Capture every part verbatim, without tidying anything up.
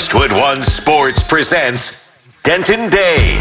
Westwood One Sports presents Denton Day.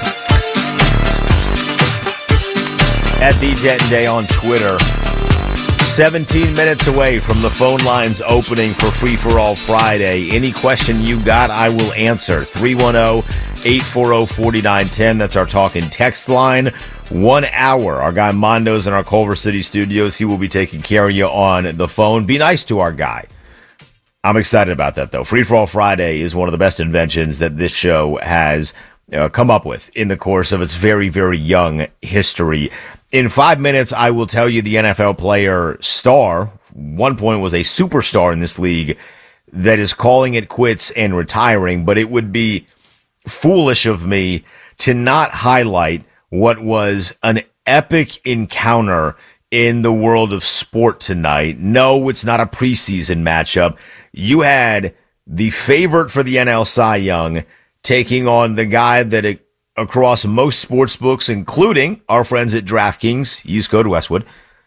At the Denton Day on Twitter. seventeen minutes away from the phone lines opening for Free For All Friday. Any question you got, I will answer. three one zero, eight four zero, four nine one zero. That's our talk and text line. One hour. Our guy Mondo's in our Culver City studios. He will be taking care of you on the phone. Be nice to our guy. I'm excited about that, though. Free For All Friday is one of the best inventions that this show has uh, come up with in the course of its very, very young history. In five minutes, I will tell you the N F L player star, one point was a superstar in this league, that is calling it quits and retiring, but it would be foolish of me to not highlight what was an epic encounter in the world of sport tonight. No, it's not a preseason matchup. You had the favorite for the N L Cy Young taking on the guy that it, across most sports books, including our friends at DraftKings, use code Westwood,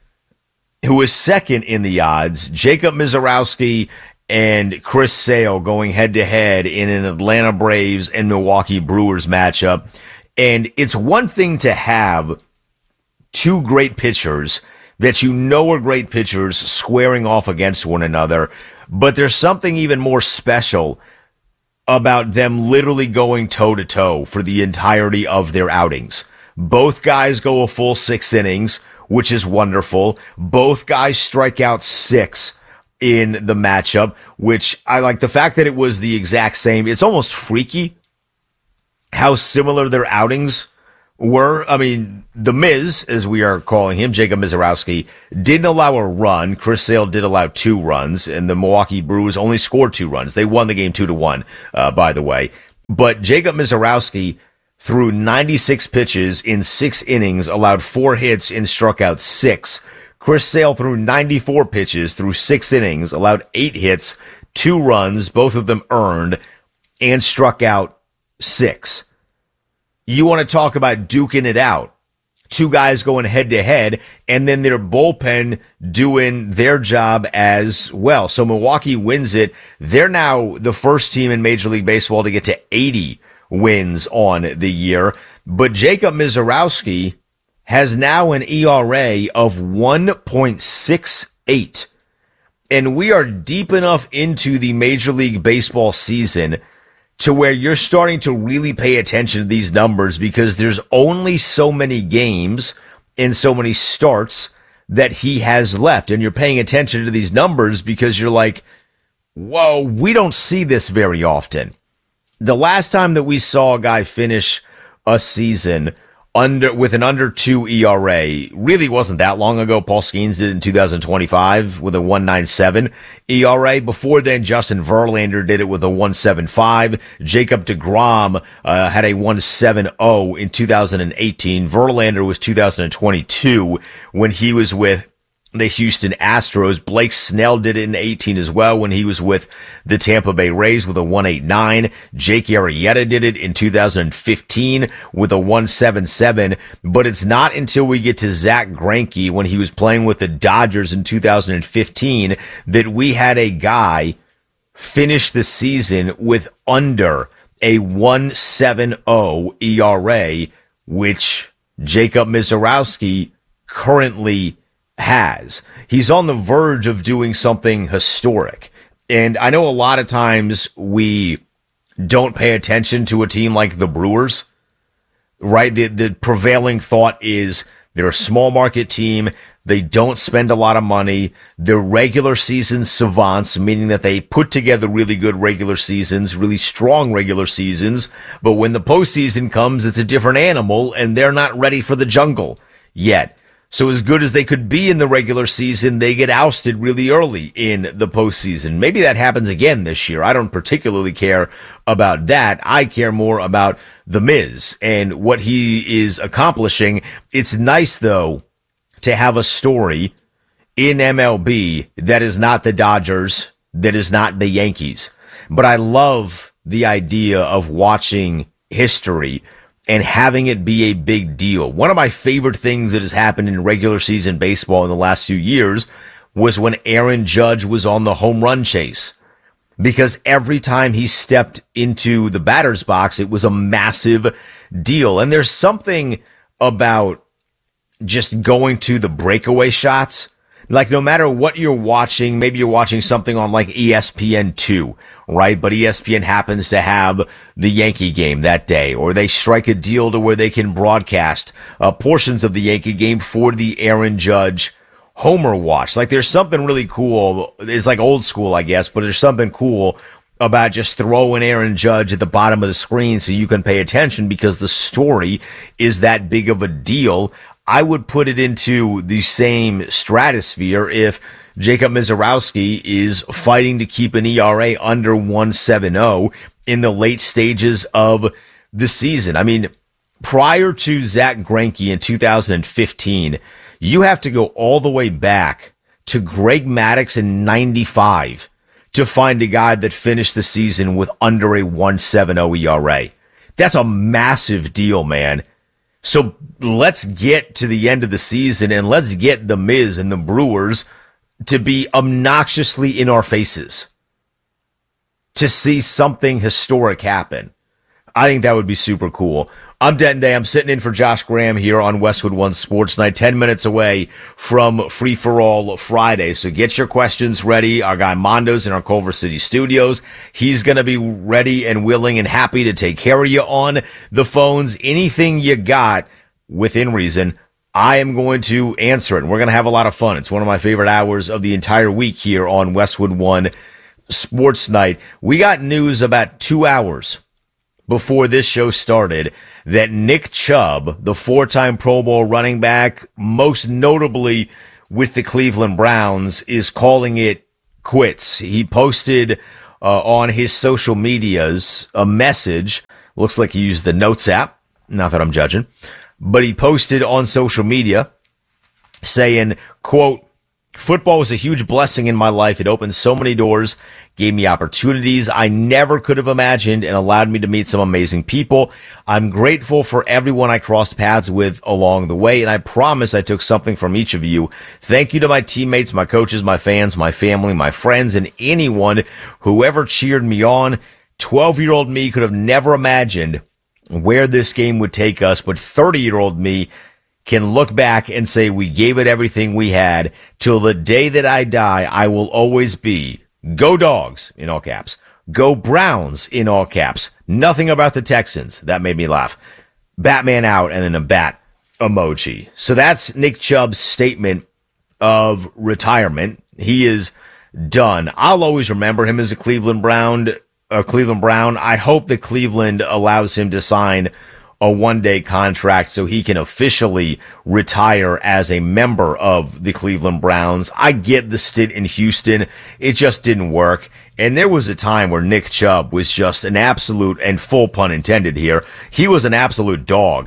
who is second in the odds, Jacob Misiorowski and Chris Sale going head-to-head in an Atlanta Braves and Milwaukee Brewers matchup. And it's one thing to have two great pitchers that you know are great pitchers squaring off against one another, but there's something even more special about them literally going toe-to-toe for the entirety of their outings. Both guys go a full six innings, which is wonderful. Both guys strike out six in the matchup, which I like. The fact that it was the exact same, it's almost freaky how similar their outings were. I mean, the Miz, as we are calling him, Jacob Misiorowski, didn't allow a run. Chris Sale did allow two runs, and the Milwaukee Brewers only scored two runs. They won the game two to one, uh, by the way. But Jacob Misiorowski threw ninety-six pitches in six innings, allowed four hits, and struck out six. Chris Sale threw ninety-four pitches through six innings, allowed eight hits, two runs, both of them earned, and struck out six. You want to talk about duking it out. Two guys going head-to-head, and then their bullpen doing their job as well. So Milwaukee wins it. They're now the first team in Major League Baseball to get to eighty wins on the year. But Jacob Misiorowski has now an E R A of one point six eight. And we are deep enough into the Major League Baseball season to where you're starting to really pay attention to these numbers, because there's only so many games and so many starts that he has left. And you're paying attention to these numbers because you're like, whoa, we don't see this very often. The last time that we saw a guy finish a season under with an under two E R A really wasn't that long ago. Paul Skeens did it in two thousand twenty-five with a one point nine seven E R A. Before then, Justin Verlander did it with a one point seven five. Jacob deGrom uh, had a one point seven oh in two thousand eighteen. Verlander was two thousand twenty-two when he was with the Houston Astros. Blake Snell did it in eighteen as well when he was with the Tampa Bay Rays with a one point eight nine. Jake Arrieta did it in two thousand fifteen with a one point seven seven. But it's not until we get to Zach Greinke when he was playing with the Dodgers in two thousand fifteen that we had a guy finish the season with under a one point seven oh E R A, which Jacob Misiorowski currently has. He's on the verge of doing something historic. And I know a lot of times we don't pay attention to a team like the Brewers, right? The, the prevailing thought is they're a small market team. They don't spend a lot of money. They're regular season savants, meaning that they put together really good regular seasons, really strong regular seasons. But when the postseason comes, it's a different animal, and they're not ready for the jungle yet. So as good as they could be in the regular season, they get ousted really early in the postseason. Maybe that happens again this year. I don't particularly care about that. I care more about The Miz and what he is accomplishing. It's nice, though, to have a story in M L B that is not the Dodgers, that is not the Yankees. But I love the idea of watching history and having it be a big deal. One of my favorite things that has happened in regular season baseball in the last few years was when Aaron Judge was on the home run chase. because every time he stepped into the batter's box, it was a massive deal. And there's something about just going to the breakaway shots. Like, no matter what you're watching, maybe you're watching something on like E S P N two, right? But E S P N happens to have the Yankee game that day, or they strike a deal to where they can broadcast uh, portions of the Yankee game for the Aaron Judge Homer watch. Like, there's something really cool. It's like old school, I guess, but there's something cool about just throwing Aaron Judge at the bottom of the screen so you can pay attention because the story is that big of a deal. I would put it into the same stratosphere if Jacob Misiorowski is fighting to keep an E R A under one seventy in the late stages of the season. I mean, prior to Zach Greinke in two thousand fifteen, you have to go all the way back to Greg Maddux in ninety-five to find a guy that finished the season with under a one seventy E R A. That's a massive deal, man. So let's get to the end of the season and let's get the Miz and the Brewers to be obnoxiously in our faces to see something historic happen. I think that would be super cool. I'm Denton Day. I'm sitting in for Josh Graham here on Westwood One Sports Night, ten minutes away from Free For All Friday. So get your questions ready. Our guy Mondo's in our Culver City studios. He's going to be ready and willing and happy to take care of you on the phones. Anything you got within reason, I am going to answer it. And we're going to have a lot of fun. It's one of my favorite hours of the entire week here on Westwood One Sports Night. We got news about two hours before this show started that Nick Chubb, the four-time Pro Bowl running back, most notably with the Cleveland Browns, is calling it quits. He posted uh, on his social medias a message. Looks like he used the Notes app. Not that I'm judging. But he posted on social media saying, quote, "Football was a huge blessing in my life. It opened so many doors, gave me opportunities I never could have imagined, and allowed me to meet some amazing people. I'm grateful for everyone I crossed paths with along the way, and I promise I took something from each of you. Thank you to my teammates, my coaches, my fans, my family, my friends, and anyone who ever cheered me on. twelve-year-old me could have never imagined where this game would take us, but thirty-year-old me can look back and say we gave it everything we had. Till the day that I die, I will always be Go Dogs, in all caps. Go Browns, in all caps. Nothing about the Texans. That made me laugh. Batman out, and then a bat emoji." So that's Nick Chubb's statement of retirement. He is done. I'll always remember him as a Cleveland Brown. A Cleveland Brown. I hope that Cleveland allows him to sign a one-day contract so he can officially retire as a member of the Cleveland Browns. I get the stint in Houston. It just didn't work. And there was a time where Nick Chubb was just an absolute, and full pun intended here, he was an absolute dog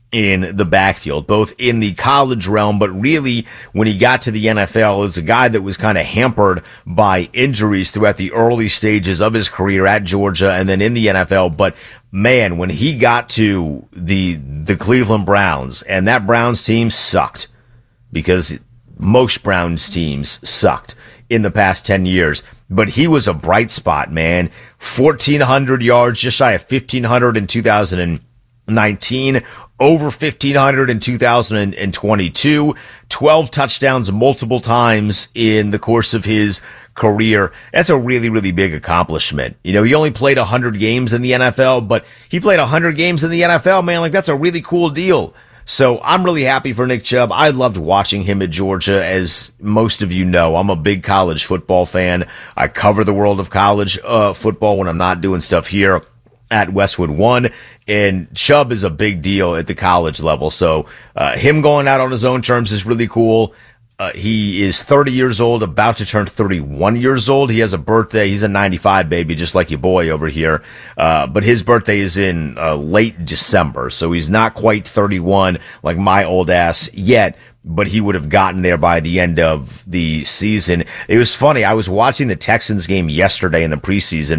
in the backfield, both in the college realm, but really when he got to the N F L as a guy that was kind of hampered by injuries throughout the early stages of his career at Georgia and then in the N F L. But man, when he got to the the Cleveland Browns, and that Browns team sucked because most Browns teams sucked in the past ten years. But he was a bright spot, man. fourteen hundred yards, just shy of fifteen hundred in two thousand nineteen. Over fifteen hundred in two thousand twenty-two, twelve touchdowns multiple times in the course of his career. That's a really, really big accomplishment. You know, he only played one hundred games in the N F L, but he played one hundred games in the N F L, man. Like, that's a really cool deal. So I'm really happy for Nick Chubb. I loved watching him at Georgia. As most of you know, I'm a big college football fan. I cover the world of college uh, football when I'm not doing stuff here at Westwood One, and Chubb is a big deal at the college level. So uh, him going out on his own terms is really cool. Uh, he is thirty years old, about to turn thirty-one years old. He has a birthday. He's a ninety-five baby, just like your boy over here. Uh, but his birthday is in uh, late December, so he's not quite thirty-one like my old ass yet, but he would have gotten there by the end of the season. It was funny. I was watching the Texans game yesterday in the preseason,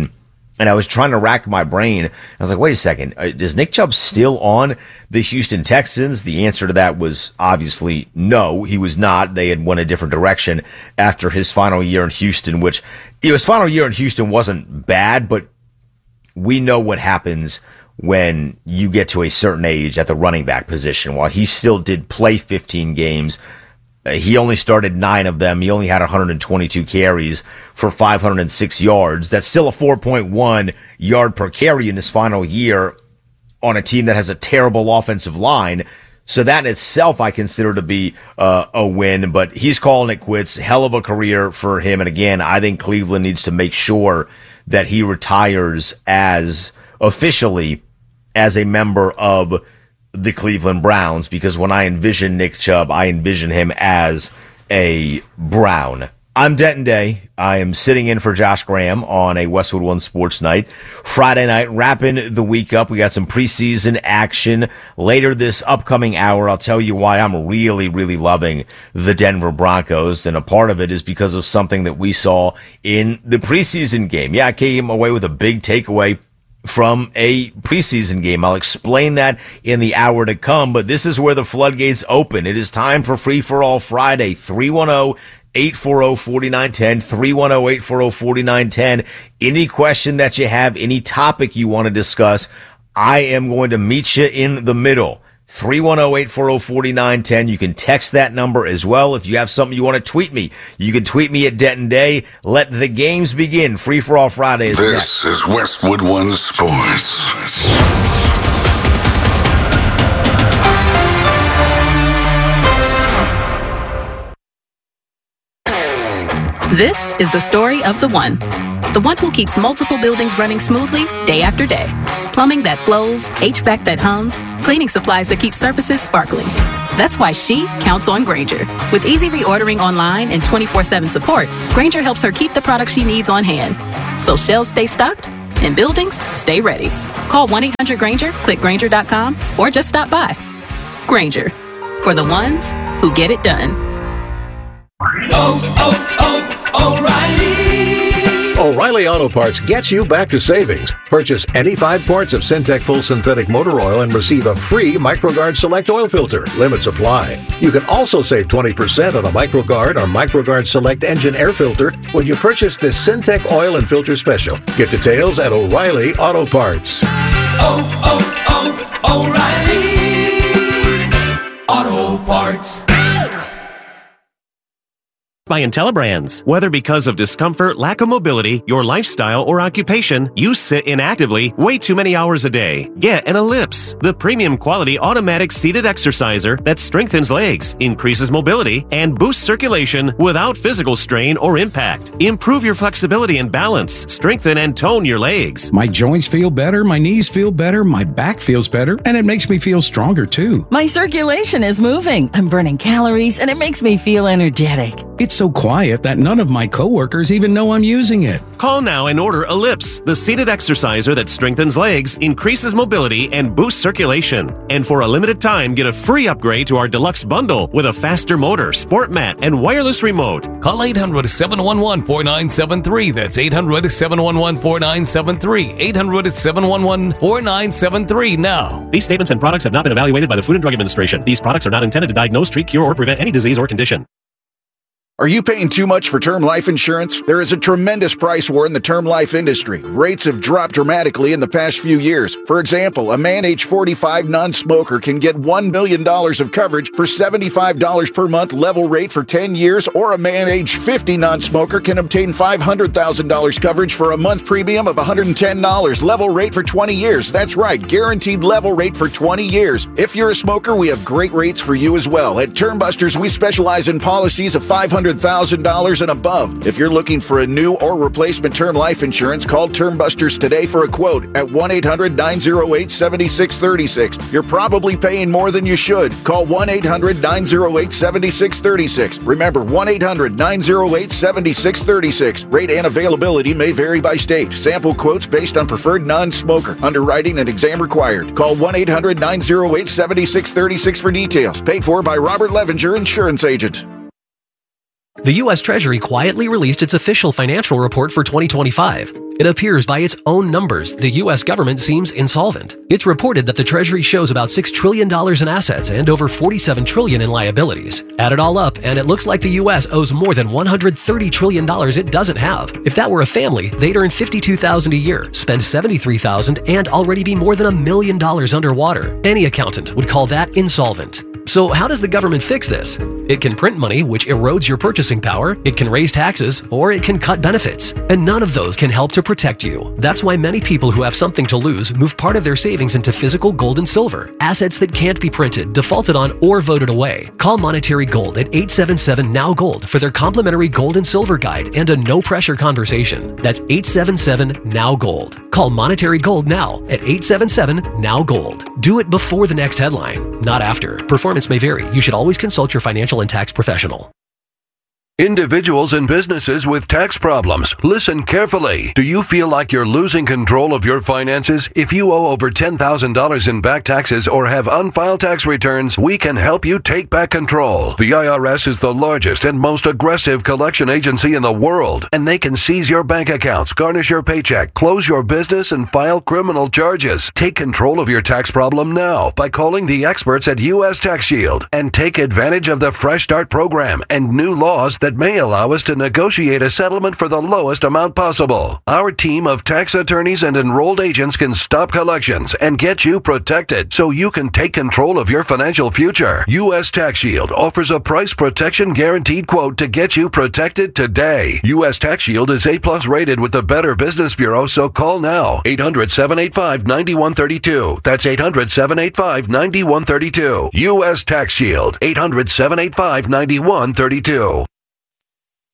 And I was trying to rack my brain. I was like, wait a second. Is Nick Chubb still on the Houston Texans? The answer to that was obviously no, he was not. They had went a different direction after his final year in Houston, which, you know, his final year in Houston wasn't bad, but we know what happens when you get to a certain age at the running back position. While he still did play fifteen games, he only started nine of them. He only had one hundred twenty-two carries for five hundred six yards. That's still a four point one yard per carry in his final year on a team that has a terrible offensive line. So that in itself I consider to be uh, a win, but he's calling it quits. Hell of a career for him. And again, I think Cleveland needs to make sure that he retires as officially as a member of the Cleveland Browns, because when I envision Nick Chubb, I envision him as a Brown. I'm Denton Day. I am sitting in for Josh Graham on a Westwood One Sports Night. Friday night, wrapping the week up. We got some preseason action later this upcoming hour. I'll tell you why I'm really, really loving the Denver Broncos, and a part of it is because of something that we saw in the preseason game. Yeah, I came away with a big takeaway from a preseason game. I'll explain that in the hour to come, but this is where the floodgates open. It is time for Free for All Friday. three one zero, eight four zero, four nine one zero, three one zero, eight four zero, four nine one zero. Any question that you have, any topic you want to discuss, I am going to meet you in the middle. three one zero, eight four zero, four nine one zero. You can text that number as well. If you have something you want to tweet me, you can tweet me at Denton Day. Let the games begin. Free for All Friday is This next. Is Westwood One Sports. This is the story of the one. The one who keeps multiple buildings running smoothly day after day. Plumbing that flows, H V A C that hums, cleaning supplies that keep surfaces sparkling. That's why she counts on Grainger. With easy reordering online and twenty-four seven support, Grainger helps her keep the products she needs on hand. So shelves stay stocked and buildings stay ready. Call one eight hundred Grainger, click Grainger dot com, or just stop by. Grainger, for the ones who get it done. Oh, oh, oh, O'Reilly! O'Reilly Auto Parts gets you back to savings. Purchase any five quarts of Syntec Full Synthetic Motor Oil and receive a free MicroGuard Select Oil Filter. Limits apply. You can also save twenty percent on a MicroGuard or MicroGuard Select Engine Air Filter when you purchase this Syntec Oil and Filter Special. Get details at O'Reilly Auto Parts. Oh, oh, oh, O'Reilly Auto Parts. By IntelliBrands. Whether because of discomfort, lack of mobility, your lifestyle, or occupation, you sit inactively way too many hours a day. Get an Ellipse, the premium quality automatic seated exerciser that strengthens legs, increases mobility, and boosts circulation without physical strain or impact. Improve your flexibility and balance, strengthen and tone your legs. My joints feel better, my knees feel better, my back feels better, and it makes me feel stronger too. My circulation is moving, I'm burning calories, and it makes me feel energetic. It's so quiet that none of my coworkers even know I'm using it. Call now and order Ellipse, the seated exerciser that strengthens legs, increases mobility, and boosts circulation. And for a limited time, get a free upgrade to our deluxe bundle with a faster motor, sport mat, and wireless remote. Call eight hundred, seven one one, four nine seven three. That's eight hundred, seven one one, four nine seven three. eight hundred, seven one one, four nine seven three now. These statements and products have not been evaluated by the Food and Drug Administration. These products are not intended to diagnose, treat, cure, or prevent any disease or condition. Are you paying too much for term life insurance? There is a tremendous price war in the term life industry. Rates have dropped dramatically in the past few years. For example, a man age forty-five non-smoker can get one million dollars of coverage for seventy-five dollars per month level rate for ten years, or a man age fifty non-smoker can obtain five hundred thousand dollars coverage for a month premium of one hundred ten dollars level rate for twenty years. That's right, guaranteed level rate for twenty years. If you're a smoker, we have great rates for you as well. At Term Busters, we specialize in policies of five hundred thousand dollars and above. If you're looking for a new or replacement term life insurance, call Term Busters today for a quote at one eight hundred, nine oh eight, seven six three six. You're probably paying more than you should. Call one eight hundred, nine oh eight, seven six three six. Remember, one eight hundred, nine oh eight, seven six three six. Rate and availability may vary by state. Sample quotes based on preferred non-smoker. Underwriting and exam required. Call one eight hundred, nine oh eight, seven six three six for details. Paid for by Robert Levinger, Insurance Agent. The U S Treasury quietly released its official financial report for twenty twenty-five. It appears by its own numbers, the U S government seems insolvent. It's reported that the Treasury shows about six trillion dollars in assets and over forty-seven trillion dollars in liabilities. Add it all up, and it looks like the U S owes more than one hundred thirty trillion dollars it doesn't have. If that were a family, they'd earn fifty-two thousand dollars a year, spend seventy-three thousand dollars, and already be more than a million dollars underwater. Any accountant would call that insolvent. So how does the government fix this? It can print money, which erodes your purchasing power, it can raise taxes, or it can cut benefits. And none of those can help to protect you. That's why many people who have something to lose move part of their savings into physical gold and silver, assets that can't be printed, defaulted on, or voted away. Call Monetary Gold at eight seven seven, N O W Gold for their complimentary gold and silver guide and a no-pressure conversation. That's eight seven seven, N O W Gold. Call Monetary Gold now at eight seven seven, N O W Gold. Do it before the next headline, not after. Performance may vary. You should always consult your financial and tax professional. Individuals and businesses with tax problems, listen carefully. Do you feel like you're losing control of your finances? If you owe over ten thousand dollars in back taxes or have unfiled tax returns, we can help you take back control. The I R S is the largest and most aggressive collection agency in the world, and they can seize your bank accounts, garnish your paycheck, close your business, and file criminal charges. Take control of your tax problem now by calling the experts at U S Tax Shield and take advantage of the Fresh Start program and new laws that may allow us to negotiate a settlement for the lowest amount possible. Our team of tax attorneys and enrolled agents can stop collections and get you protected so you can take control of your financial future. U S Tax Shield offers a price protection guaranteed quote to get you protected today. U S Tax Shield is A plus rated with the Better Business Bureau, so call now. eight hundred, seven eight five, nine one three two. That's eight hundred, seven eight five, nine one three two. U S Tax Shield. eight hundred, seven eight five, nine one three two.